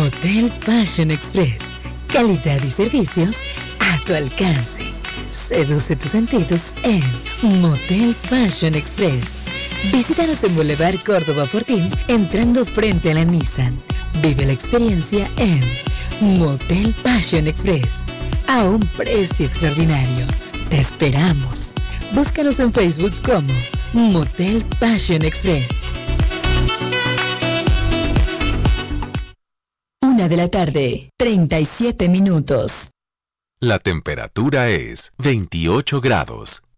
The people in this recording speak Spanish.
Motel Passion Express. Calidad y servicios a tu alcance. Seduce tus sentidos en Motel Passion Express. Visítanos en Boulevard Córdoba Fortín, entrando frente a la Nissan. Vive la experiencia en Motel Passion Express, a un precio extraordinario. Te esperamos. Búscanos en Facebook como Motel Passion Express. 1:37 PM. La temperatura es 28 grados.